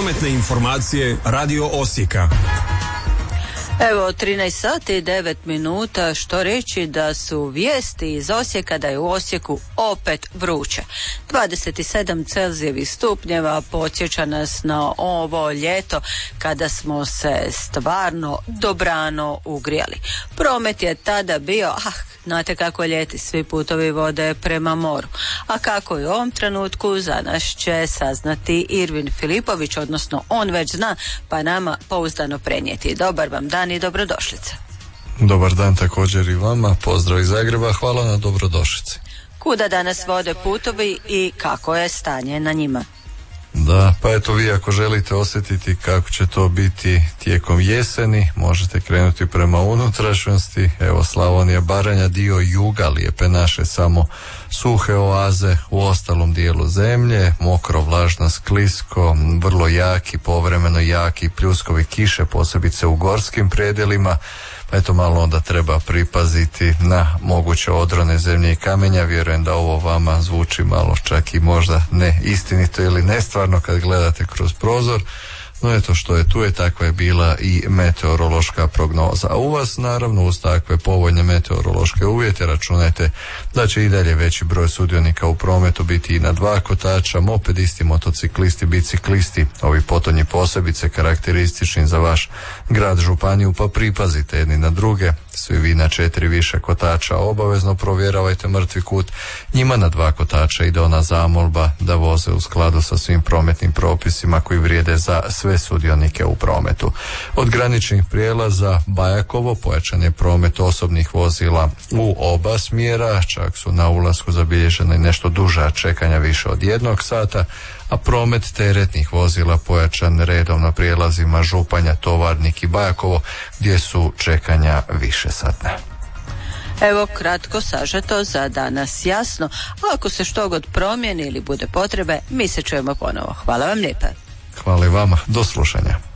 Prometne informacije Radio Osijeka. Evo, 13 sati i 9 minuta, što reći da su vijesti iz Osijeka da je u Osijeku opet vruće. 27 Celzijevih stupnjeva podsjeća nas na ovo ljeto kada smo se stvarno dobrano ugrijali. Promet je tada bio, znate kako ljeti, svi putovi vode prema moru. A kako je u ovom trenutku, za nas će saznati Irvin Filipović, odnosno on već zna, pa nama pouzdano prenijeti. Dobar vam dan i dobrodošlice. Dobar dan također i vama, pozdrav iz Zagreba, hvala na dobrodošlici. Kuda danas vode putovi i kako je stanje na njima? Da, pa eto, vi ako želite osjetiti kako će to biti tijekom jeseni, možete krenuti prema unutrašnjosti. Evo, Slavonija, Baranja, dio juga, lijepe naše samo suhe oaze, u ostalom dijelu zemlje mokro, vlažno, sklisko, vrlo jaki, povremeno jaki pljuskovi kiše, posebice u gorskim predjelima. Eto, malo onda treba pripaziti na moguće odrone zemlje i kamenja. Vjerujem da ovo vama zvuči malo čak i možda ne istinito ili nestvarno kad gledate kroz prozor. No eto, što je tu je, takva je bila i meteorološka prognoza. A u vas naravno uz takve povoljne meteorološke uvjete računajte da će i dalje veći broj sudionika u prometu biti i na dva kotača, mopedisti, motociklisti, biciklisti, ovi potonji posebice karakteristični za vaš grad, županiju, pa pripazite jedni na druge. Svi vi na 4 više kotača obavezno provjeravajte mrtvi kut. Njima na 2 kotača ide ona zamolba da voze u skladu sa svim prometnim propisima koji vrijede za sve sudionike u prometu. Od graničnih prijelaza Bajakovo pojačan je promet osobnih vozila u oba smjera, čak su na ulasku zabilježene nešto duža čekanja više od 1 sata, a promet teretnih vozila pojačan redom na prijelazima Županja, Tovarnik i Bajakovo gdje su čekanja više satna. Evo, kratko sažeto za danas jasno, a ako se što god promijeni ili bude potrebe, mi se čujemo ponovo. Hvala vam lijepa. Hvala i vama, do slušanja.